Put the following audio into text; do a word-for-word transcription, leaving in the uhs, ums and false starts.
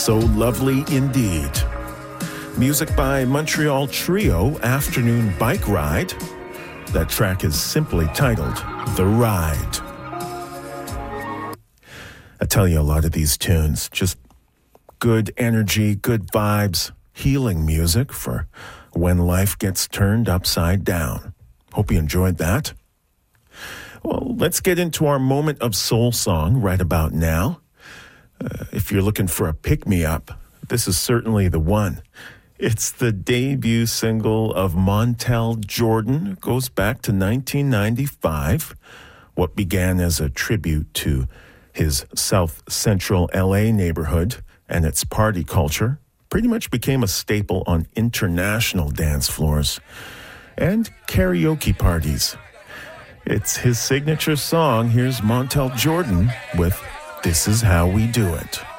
So Lovely Indeed. Music by Montreal trio Afternoon Bike Ride. That track is simply titled The Ride. I tell you, a lot of these tunes, just good energy, good vibes, healing music for when life gets turned upside down. Hope you enjoyed that. Well, let's get into our moment of soul song right about now. Uh, if you're looking for a pick-me-up, this is certainly the one. It's the debut single of Montel Jordan. It goes back to nineteen ninety-five. What began as a tribute to his South Central L A neighborhood and its party culture pretty much became a staple on international dance floors and karaoke parties. It's his signature song. Here's Montel Jordan with This Is How We Do It.